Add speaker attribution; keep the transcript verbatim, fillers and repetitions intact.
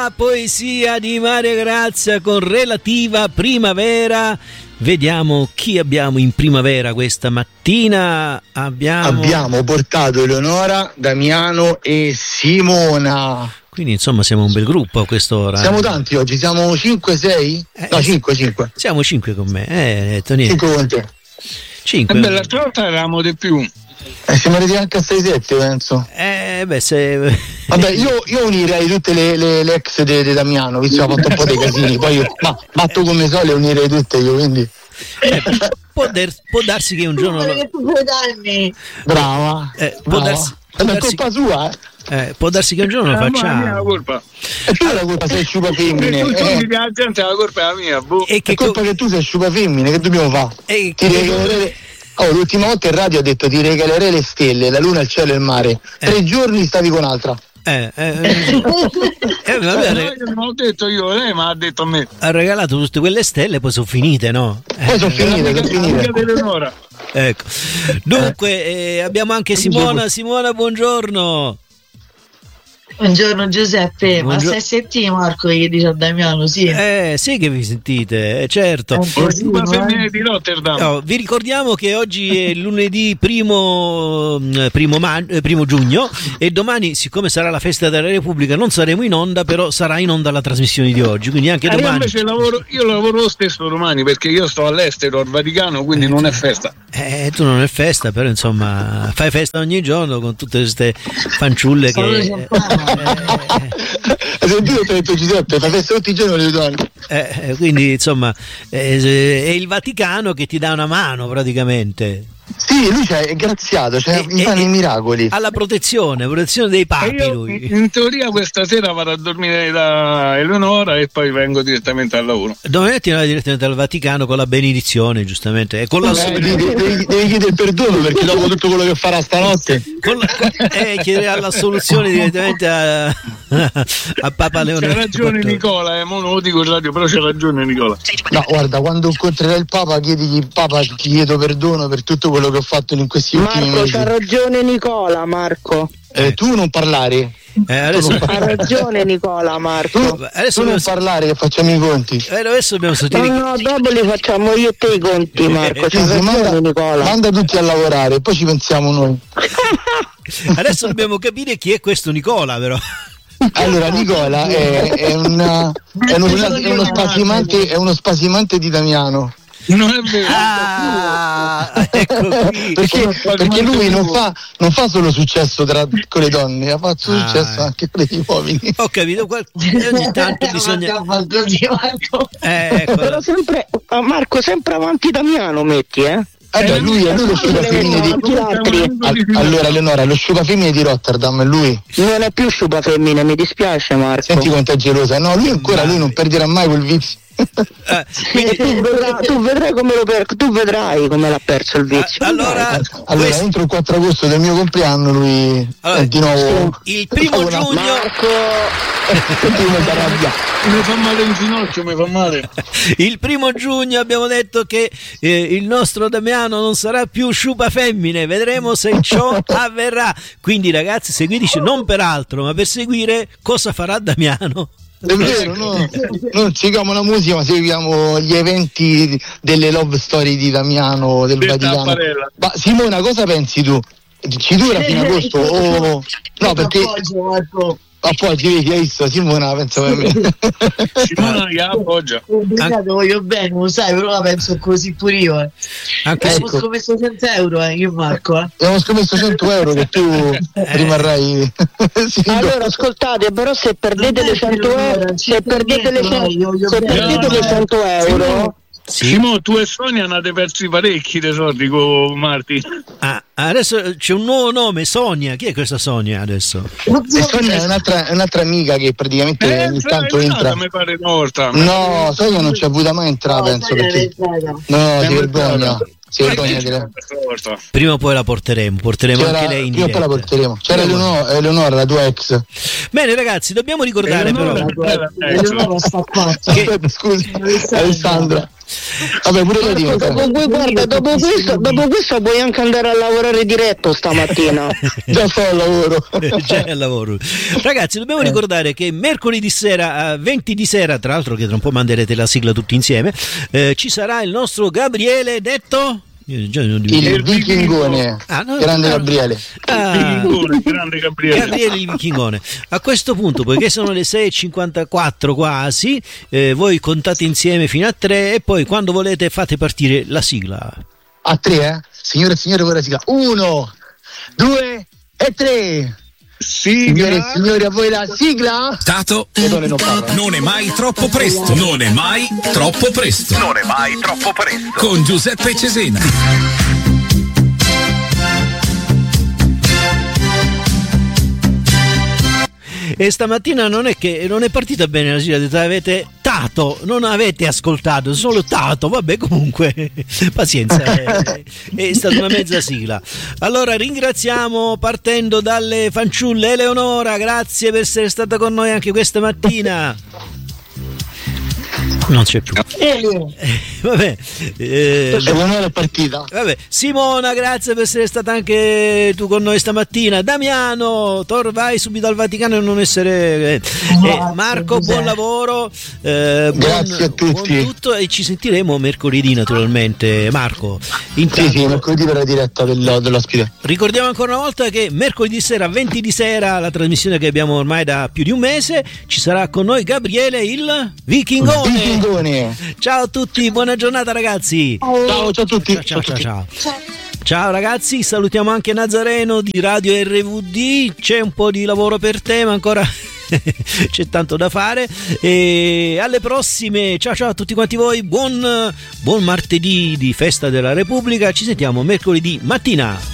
Speaker 1: La poesia di Maria Grazia con Relativa Primavera. Vediamo chi abbiamo in primavera questa mattina. Abbiamo,
Speaker 2: abbiamo portato Eleonora, Damiano e Simona.
Speaker 1: Quindi insomma siamo un bel gruppo a quest'ora.
Speaker 2: Siamo tanti oggi, siamo cinque sei?
Speaker 1: Eh,
Speaker 2: no, cinque, cinque.
Speaker 1: Siamo cinque con me, eh, Tony.
Speaker 2: cinque con te.
Speaker 1: cinque.
Speaker 3: Eh beh, l'altra volta eravamo di più.
Speaker 2: Eh, siamo arrivati anche a sei sette, penso.
Speaker 1: Eh, beh, se...
Speaker 2: Vabbè, io, io unirei tutte le, le, le ex di Damiano, visto che ha fatto un po' dei casini. Poi io, ma matto come sole, unirei tutte io, quindi.
Speaker 1: Eh, può, der, può darsi che un giorno. Lo...
Speaker 2: Brava.
Speaker 1: Eh, può
Speaker 2: brava.
Speaker 1: darsi.
Speaker 2: È una colpa sua, eh.
Speaker 1: Eh, può darsi che un giorno lo facciamo.
Speaker 3: È la colpa.
Speaker 2: E tu la colpa sei sciupa femmine.
Speaker 3: Tu
Speaker 2: Eh.
Speaker 3: la gente, la colpa è la mia. Boh.
Speaker 1: E che
Speaker 2: è colpa co- che tu sei sciupa femmine, che dobbiamo fare?
Speaker 1: E
Speaker 2: ti regalerei... Oh, l'ultima volta in radio ha detto ti regalerei le stelle, la luna, il cielo e il mare. Eh. Tre giorni stavi con altra.
Speaker 1: Eh, eh, eh,
Speaker 3: eh, vabbè, eh, non l'ho detto io, lei mi ha detto a me.
Speaker 1: Ha regalato tutte quelle stelle, poi sono finite, no?
Speaker 2: Poi sono finite, sono finite.
Speaker 1: Ecco. Dunque, eh, abbiamo anche Simona. Simona, buongiorno.
Speaker 4: Buongiorno Giuseppe,
Speaker 1: Buongiorno.
Speaker 4: Ma stai sentendo Marco che dice a Damiano, sì?
Speaker 1: Eh, sì che vi sentite, eh, certo.
Speaker 3: Una femmina di Rotterdam.
Speaker 1: No, vi ricordiamo che oggi è lunedì primo, primo, ma- primo giugno e domani, siccome sarà la festa della Repubblica, non saremo in onda, però sarà in onda la trasmissione di oggi, quindi anche
Speaker 3: eh,
Speaker 1: domani.
Speaker 3: Io invece lavoro, io lavoro lo stesso domani perché io sto all'estero, al Vaticano, quindi eh, non è festa.
Speaker 1: Eh, tu non è festa, però insomma fai festa ogni giorno con tutte queste fanciulle che...
Speaker 2: Hai sentito che ho detto Giuseppe, fai festa tutti i giorni con le donne.
Speaker 1: Eh, quindi insomma eh, è il Vaticano che ti dà una mano praticamente.
Speaker 2: Sì, lui è graziato, cioè mi fanno i miracoli.
Speaker 1: Alla protezione, protezione dei papi
Speaker 3: io,
Speaker 1: lui.
Speaker 3: In teoria questa sera vado a dormire da Eleonora e poi vengo direttamente al lavoro.
Speaker 1: Domani mattina direttamente al Vaticano con la benedizione, giustamente. E con la...
Speaker 2: eh, devi, devi, devi chiedere perdono perché dopo tutto quello che farà stanotte.
Speaker 1: Con la, eh, chiederà l'assoluzione direttamente a, a Papa Leone.
Speaker 3: C'ha ragione Nicola, eh, mo non lo dico in radio, però c'ha ragione Nicola.
Speaker 2: No, guarda, quando incontrerai il Papa chiedigli, Papa ti chiedo perdono per tutto quello che ho fatto in questi ultimi
Speaker 5: Marco,
Speaker 2: mesi.
Speaker 5: C'ha ragione Nicola, Marco.
Speaker 2: Eh, tu non parlare.
Speaker 1: Eh, adesso...
Speaker 2: non
Speaker 5: Ha ragione Nicola, Marco.
Speaker 2: Tu, adesso tu non so... parlare che facciamo i conti.
Speaker 1: Eh, adesso dobbiamo sentire...
Speaker 5: No, no, dopo li facciamo io e te i conti, Marco. C'ha ragione
Speaker 2: manda,
Speaker 5: Nicola.
Speaker 2: Manda tutti a lavorare, poi ci pensiamo noi.
Speaker 1: Adesso dobbiamo capire chi è questo Nicola, però.
Speaker 2: Allora, Nicola è, è, una, è, uno, è, uno spasimante, è uno spasimante di Damiano.
Speaker 3: Non è vero.
Speaker 1: Ah, ecco qui.
Speaker 2: perché, perché lui non fa, non fa solo successo tra, con le donne, ha fatto ah, successo anche con gli uomini.
Speaker 1: Ho capito, ogni tanto bisogna
Speaker 5: eh, ecco. Però sempre Marco, sempre avanti Damiano metti, eh?
Speaker 2: Vabbè, lui è lui lo sciupa femmine di allora Eleonora, lo sciupa femmine di Rotterdam è lui.
Speaker 5: Non è più sciupa femmine, mi dispiace Marco.
Speaker 2: Senti quanto è gelosa. No, lui ancora, lui non perderà mai quel vizio.
Speaker 1: Eh,
Speaker 5: quindi... tu, vedrai, tu vedrai come lo per... tu vedrai come l'ha perso il vizio.
Speaker 1: Allora,
Speaker 2: allora
Speaker 1: questo...
Speaker 2: entro il quattro agosto del mio compleanno lui allora, è di nuovo
Speaker 1: il primo giugno
Speaker 5: Marco
Speaker 3: mi fa male in ginocchio, mi fa male.
Speaker 1: Il primo giugno abbiamo detto che eh, il nostro Damiano non sarà più sciupa femmine, vedremo se ciò avverrà. Quindi ragazzi, seguiteci non per altro, ma per seguire cosa farà Damiano.
Speaker 2: È vero, no, non seguiamo la musica ma seguiamo gli eventi delle love story di Damiano del
Speaker 3: Detta
Speaker 2: Vaticano.
Speaker 3: Apparella.
Speaker 2: Ma Simona, cosa pensi tu? Ci dura fino a agosto o no? Perché appoggi, vedi, hai visto? Simona penso per me.
Speaker 3: Simona che appoggia.
Speaker 4: An- voglio bene, lo sai, però la penso così pure io. Eh.
Speaker 1: Anche
Speaker 4: Abbiamo ecco. scommesso cento euro, eh, io e Marco. Eh.
Speaker 2: Abbiamo scommesso cento euro che tu rimarrai.
Speaker 5: Sì, allora ascoltate, però se perdete le cento euro, se perdete le cento, se perdete le cento euro.
Speaker 3: Sì. Simo, tu e Sonia andate persi parecchi dei soldi con Marti.
Speaker 1: Ah, adesso c'è un nuovo nome, Sonia. Chi è questa Sonia adesso?
Speaker 2: E Sonia è un'altra, è un'altra amica che praticamente
Speaker 3: eh,
Speaker 2: ogni tanto entra.
Speaker 3: Mi pare una volta.
Speaker 2: No, Sonia non ci ha avuta mai entrare, no, penso perché. No, si vergogna. Si vergogna dire.
Speaker 1: Prima o poi la porteremo, porteremo
Speaker 2: C'era,
Speaker 1: anche lei in
Speaker 2: prima
Speaker 1: diretta.
Speaker 2: Prima poi la porteremo. C'era Eleonora, Eleonora, la tua ex.
Speaker 1: Bene ragazzi, dobbiamo ricordare
Speaker 3: Eleonora,
Speaker 1: però
Speaker 3: Eleonora sta qua.
Speaker 2: Che... Scusi, Alessandra. Vabbè, pure io dico.
Speaker 5: Dopo, guarda, dopo questo, dopo questo puoi anche andare a lavorare diretto stamattina.
Speaker 2: Già sto al lavoro.
Speaker 1: Già al lavoro. Ragazzi, dobbiamo ricordare che mercoledì sera a venti di sera, tra l'altro che tra un po' manderete la sigla tutti insieme, eh, ci sarà il nostro Gabriele detto...
Speaker 2: Il Vichingone,
Speaker 1: ah, no,
Speaker 2: grande
Speaker 1: no.
Speaker 2: Gabriele.
Speaker 1: Ah,
Speaker 3: Vichingone, grande Gabriele.
Speaker 1: Gabriele il Vichingone. A questo punto, poiché sono le sei e cinquantaquattro quasi, eh, voi contate insieme fino a tre e poi quando volete fate partire la sigla.
Speaker 2: A tre, eh? Signore e signori, ora sigla. Uno, due e tre. Signore e signori, a voi la sigla.
Speaker 6: Tato,
Speaker 2: non, non,
Speaker 6: non è mai troppo presto. Non è mai troppo presto.
Speaker 7: Non è mai troppo presto.
Speaker 6: Con Giuseppe Cesena.
Speaker 1: E stamattina non è che non è partita bene la sigla, avete tato, non avete ascoltato, solo tato, vabbè comunque pazienza, è, è stata una mezza sigla. Allora ringraziamo partendo dalle fanciulle. Eleonora, grazie per essere stata con noi anche questa mattina. Non c'è più. Eh, vabbè, eh,
Speaker 2: è partita.
Speaker 1: Vabbè, Simona, grazie per essere stata anche tu con noi stamattina. Damiano, tor vai subito al Vaticano e non essere. Eh, eh, Marco, buon lavoro. Eh,
Speaker 2: grazie
Speaker 1: buon,
Speaker 2: a tutti.
Speaker 1: Buon tutto e ci sentiremo mercoledì, naturalmente. Marco,
Speaker 2: intanto, sì, sì, mercoledì per la diretta del, dell'ospite.
Speaker 1: Ricordiamo ancora una volta che mercoledì sera, venti di sera, la trasmissione che abbiamo ormai da più di un mese, ci sarà con noi Gabriele il Vichingone.
Speaker 2: Vichingone.
Speaker 1: Ciao a tutti, buona giornata ragazzi.
Speaker 2: Ciao, ciao a tutti.
Speaker 1: Ciao, ciao, ciao, ciao. Ciao ragazzi, salutiamo anche Nazareno di Radio R V D. C'è un po' di lavoro per te, ma ancora c'è tanto da fare. E alle prossime. Ciao ciao a tutti quanti voi. Buon, buon martedì di Festa della Repubblica. Ci sentiamo mercoledì mattina.